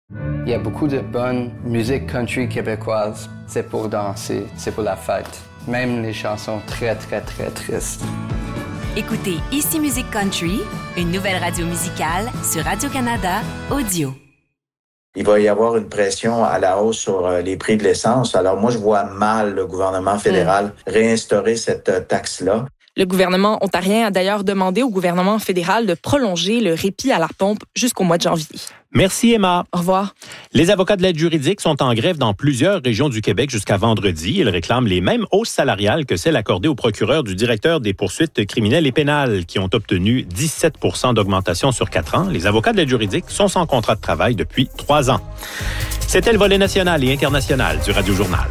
Il y a beaucoup de bonne musique country québécoise. C'est pour danser, c'est pour la fête. Même les chansons très, très, très tristes. Écoutez Ici Musique Country, une nouvelle radio musicale sur Radio-Canada Audio. Il va y avoir une pression à la hausse sur les prix de l'essence. Alors moi, je vois mal le gouvernement fédéral réinstaurer cette taxe-là. Le gouvernement ontarien a d'ailleurs demandé au gouvernement fédéral de prolonger le répit à la pompe jusqu'au mois de janvier. Merci, Emma. Au revoir. Les avocats de l'aide juridique sont en grève dans plusieurs régions du Québec jusqu'à vendredi. Ils réclament les mêmes hausses salariales que celles accordées au procureur du directeur des poursuites criminelles et pénales, qui ont obtenu 17 % d'augmentation sur 4 ans. Les avocats de l'aide juridique sont sans contrat de travail depuis 3 ans. C'était le volet national et international du Radio Journal.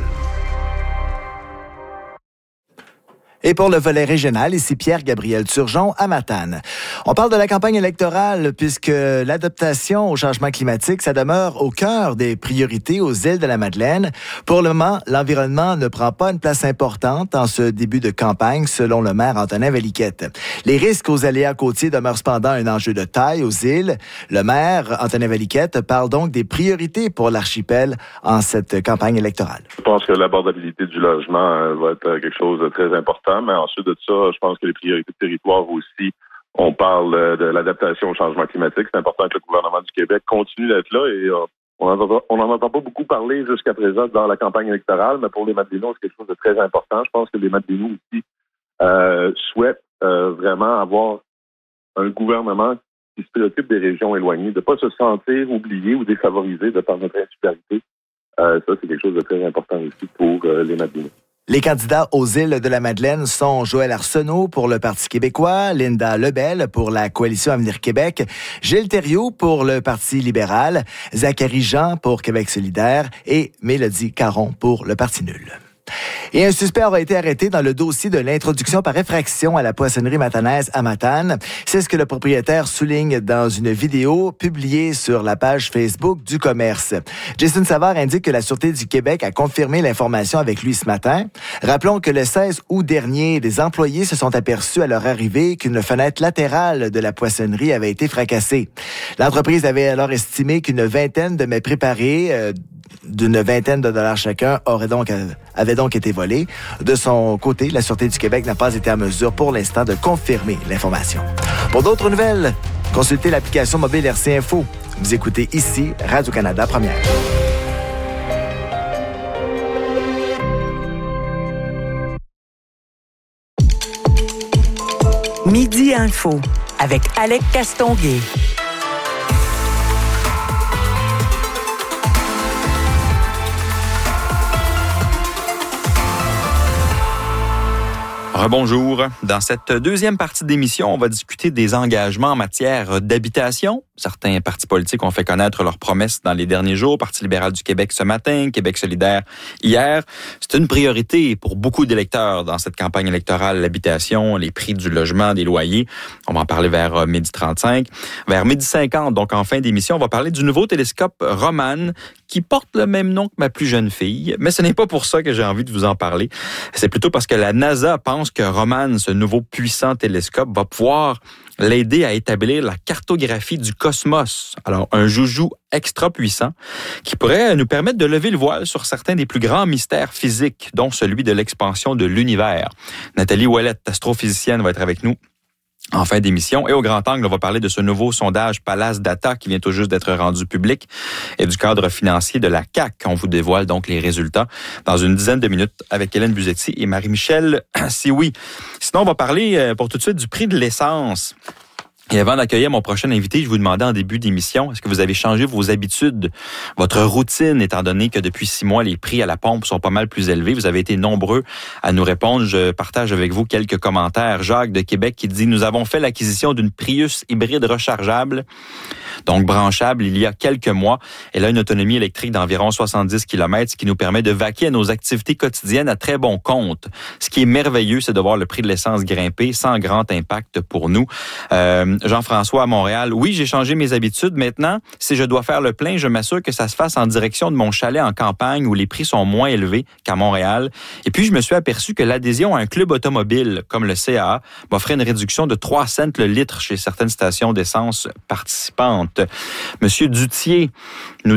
Et pour le volet régional, ici Pierre-Gabriel Turgeon à Matane. On parle de la campagne électorale puisque l'adaptation au changement climatique, ça demeure au cœur des priorités aux îles de la Madeleine. Pour le moment, l'environnement ne prend pas une place importante en ce début de campagne, selon le maire Antonin Valiquette. Les risques aux aléas côtiers demeurent cependant un enjeu de taille aux îles. Le maire Antonin Valiquette parle donc des priorités pour l'archipel en cette campagne électorale. Je pense que l'abordabilité du logement va être quelque chose de très important. Mais ensuite de ça, je pense que les priorités de territoire aussi, on parle de l'adaptation au changement climatique. C'est important que le gouvernement du Québec continue d'être là et on n'en entend pas beaucoup parler jusqu'à présent dans la campagne électorale, mais pour les Madeleinois, c'est quelque chose de très important. Je pense que les Madeleinois aussi souhaitent vraiment avoir un gouvernement qui se préoccupe des régions éloignées, de ne pas se sentir oublié ou défavorisé de par notre insularité. Ça, c'est quelque chose de très important aussi pour les Madeleinois. Les candidats aux îles de la Madeleine sont Joël Arsenault pour le Parti québécois, Linda Lebel pour la Coalition Avenir Québec, Gilles Thériault pour le Parti libéral, Zachary Jean pour Québec solidaire et Mélodie Caron pour le Parti nul. Et un suspect aura été arrêté dans le dossier de l'introduction par effraction à la poissonnerie matanaise à Matane. C'est ce que le propriétaire souligne dans une vidéo publiée sur la page Facebook du commerce. Jason Savard indique que la Sûreté du Québec a confirmé l'information avec lui ce matin. Rappelons que le 16 août dernier, des employés se sont aperçus à leur arrivée qu'une fenêtre latérale de la poissonnerie avait été fracassée. L'entreprise avait alors estimé qu'une vingtaine de mets préparés d'une vingtaine de dollars chacun avait donc été volé. De son côté, la Sûreté du Québec n'a pas été en mesure pour l'instant de confirmer l'information. Pour d'autres nouvelles, consultez l'application mobile RC Info. Vous écoutez ici Radio-Canada Première. Midi Info avec Alec Castonguay. Rebonjour. Dans cette deuxième partie d'émission, on va discuter des engagements en matière d'habitation. Certains partis politiques ont fait connaître leurs promesses dans les derniers jours. Parti libéral du Québec ce matin, Québec solidaire hier. C'est une priorité pour beaucoup d'électeurs dans cette campagne électorale, l'habitation, les prix du logement, des loyers. On va en parler vers 12h35. Vers 12h50, donc en fin d'émission, on va parler du nouveau télescope Roman qui porte le même nom que ma plus jeune fille. Mais ce n'est pas pour ça que j'ai envie de vous en parler. C'est plutôt parce que la NASA pense que Roman, ce nouveau puissant télescope, va pouvoir l'aider à établir la cartographie du cosmos. Alors, un joujou extra puissant qui pourrait nous permettre de lever le voile sur certains des plus grands mystères physiques, dont celui de l'expansion de l'univers. Nathalie Ouellette, astrophysicienne, va être avec nous en fin d'émission. Et au grand angle, on va parler de ce nouveau sondage Palace Data qui vient tout juste d'être rendu public et du cadre financier de la CAQ. On vous dévoile donc les résultats dans une dizaine de minutes avec Hélène Buzetti et Marie-Michel Sioui. Sinon, on va parler pour tout de suite du prix de l'essence. Et avant d'accueillir mon prochain invité, je vous demandais en début d'émission, est-ce que vous avez changé vos habitudes, votre routine, étant donné que depuis 6 mois, les prix à la pompe sont pas mal plus élevés? Vous avez été nombreux à nous répondre. Je partage avec vous quelques commentaires. Jacques de Québec qui dit « Nous avons fait l'acquisition d'une Prius hybride rechargeable, donc branchable, il y a quelques mois. Elle a une autonomie électrique d'environ 70 km, ce qui nous permet de vaquer à nos activités quotidiennes à très bon compte. Ce qui est merveilleux, c'est de voir le prix de l'essence grimper sans grand impact pour nous. » Jean-François à Montréal. Oui, j'ai changé mes habitudes. Maintenant, si je dois faire le plein, je m'assure que ça se fasse en direction de mon chalet en campagne où les prix sont moins élevés qu'à Montréal. Et puis, je me suis aperçu que l'adhésion à un club automobile comme le CAA m'offrait une réduction de 3 cents le litre chez certaines stations d'essence participantes. Monsieur Dutier nous